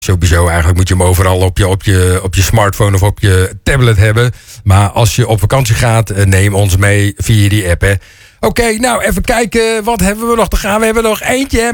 Sowieso, eigenlijk moet je hem overal op je smartphone of op je tablet hebben. Maar als je op vakantie gaat, neem ons mee via die app. Oké, nou even kijken. Wat hebben we nog te gaan? We hebben nog eentje.